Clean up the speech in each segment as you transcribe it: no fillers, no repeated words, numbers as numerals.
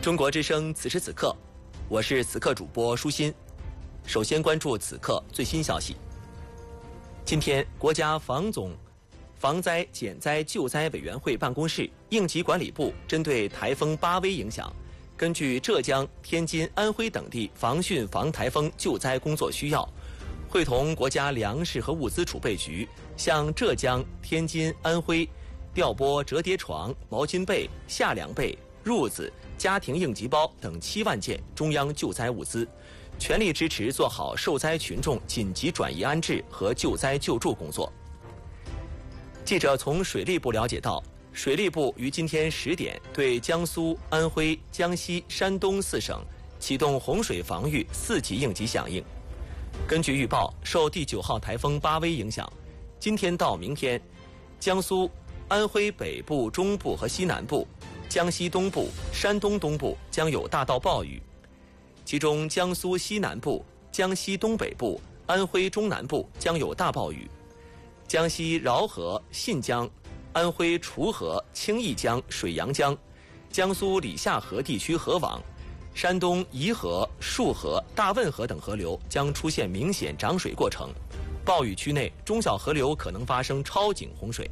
中国之声此时此刻，我是此刻主播舒心。首先关注此刻最新消息。今天，国家防灾减灾救灾委员会办公室、应急管理部针对台风巴威影响，根据浙江、天津、安徽等地防汛防台风救灾工作需要，会同国家粮食和物资储备局向浙江、天津、安徽调拨折叠床、毛巾被、夏凉被、褥子、家庭应急包等7万件中央救灾物资，全力支持做好受灾群众紧急转移安置和救灾救助工作。记者从水利部了解到，水利部于今天10点对江苏、安徽、江西、山东4省启动洪水防御4级应急响应。根据预报，受第9号台风巴威影响，今天到明天，江苏、安徽北部、中部和西南部、江西东部、山东东部将有大到暴雨，其中江苏西南部、江西东北部、安徽中南部将有大暴雨，江西饶河、信江、安徽楚河、青义江、水阳江、江苏里夏河地区河网、山东沂河、束河、大汶河等河流将出现明显涨水过程，暴雨区内中小河流可能发生超警洪水。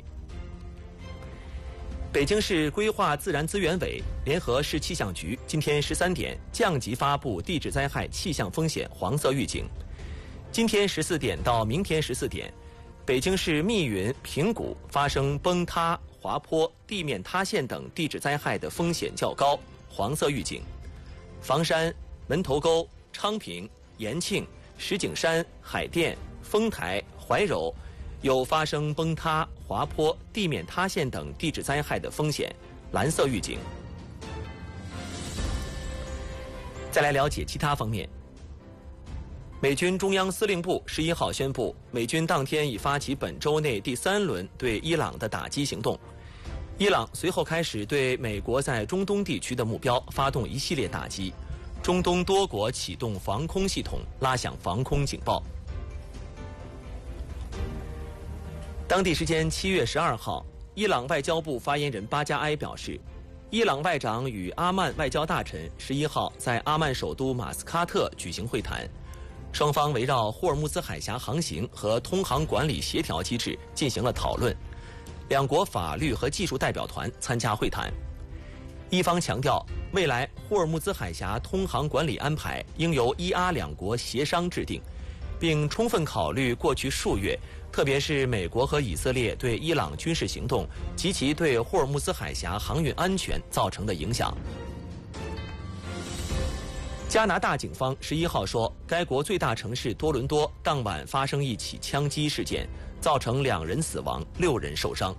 北京市规划自然资源委联合市气象局今天13点降级发布地质灾害气象风险黄色预警。今天14点到明天14点，北京市密云、平谷发生崩塌、滑坡、地面塌陷等地质灾害的风险较高，黄色预警。房山、门头沟、昌平、延庆、石景山、海淀、丰台、怀柔有发生崩塌、滑坡、地面塌陷等地质灾害的风险，蓝色预警。再来了解其他方面。美军中央司令部11号宣布，美军当天已发起本周内第3轮对伊朗的打击行动。伊朗随后开始对美国在中东地区的目标发动一系列打击，中东多国启动防空系统，拉响防空警报。当地时间7月12号，伊朗外交部发言人巴加埃表示，伊朗外长与阿曼外交大臣11号在阿曼首都马斯喀特举行会谈，双方围绕霍尔木兹海峡航行和通航管理协调机制进行了讨论，两国法律和技术代表团参加会谈。一方强调，未来霍尔木兹海峡通航管理安排应由伊阿两国协商制定，并充分考虑过去数月，特别是美国和以色列对伊朗军事行动及其对霍尔木兹海峡航运安全造成的影响。加拿大警方11号说，该国最大城市多伦多当晚发生一起枪击事件，造成2人死亡，6人受伤。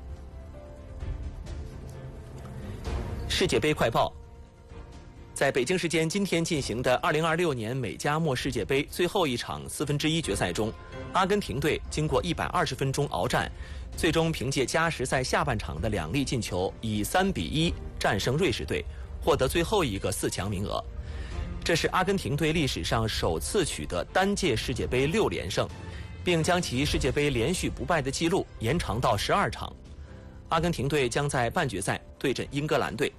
世界杯快报。在北京时间今天进行的2026年美加墨世界杯最后一场1/4决赛中，阿根廷队经过120分钟鏖战，最终凭借加时赛下半场的2粒进球，以3-1战胜瑞士队，获得最后一个4强名额。这是阿根廷队历史上首次取得单届世界杯6连胜，并将其世界杯连续不败的纪录延长到12场。阿根廷队将在半决赛对阵英格兰队。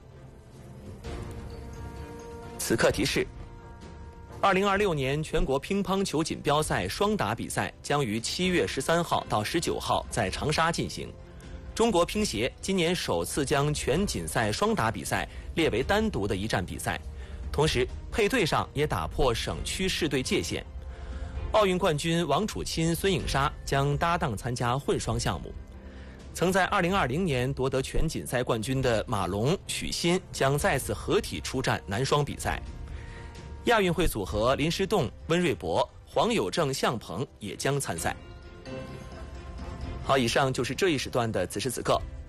此刻提示：2026年全国乒乓球锦标赛双打比赛将于7月13号到19号在长沙进行。中国乒协今年首次将全锦赛双打比赛列为单独的一站比赛，同时配对上也打破省区市队界限。奥运冠军王楚钦、孙颖莎将搭档参加混双项目。曾在2020年夺得全锦赛冠军的马龙、许昕将再次合体出战男双比赛。亚运会组合林诗栋、温瑞博、黄有正、向鹏也将参赛。好，以上就是这一时段的此时此刻，